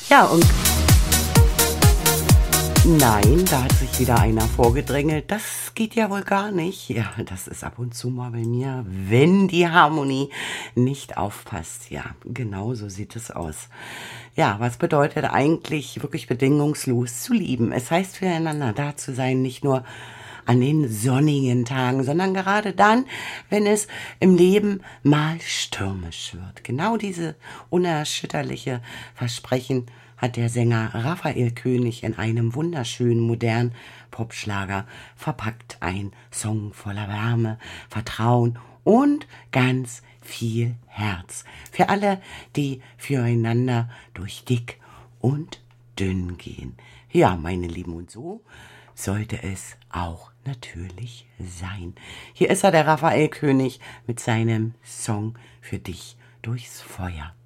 Ja, und nein, da hat sich wieder einer vorgedrängelt. Das geht ja wohl gar nicht. Ja, das ist ab und zu mal bei mir, wenn die Harmonie nicht aufpasst. Ja, genau so sieht es aus. Ja, was bedeutet eigentlich wirklich bedingungslos zu lieben? Es heißt, füreinander da zu sein, nicht nur an den sonnigen Tagen, sondern gerade dann, wenn es im Leben mal stürmisch wird. Genau diese unerschütterliche Versprechen hat der Sänger Raphael König in einem wunderschönen modernen Popschlager verpackt. Ein Song voller Wärme, Vertrauen und ganz viel Herz. Für alle, die füreinander durch dick und dünn gehen. Ja, meine Lieben, und so sollte es auch natürlich sein. Hier ist er, der Raphael König, mit seinem Song für dich durchs Feuer.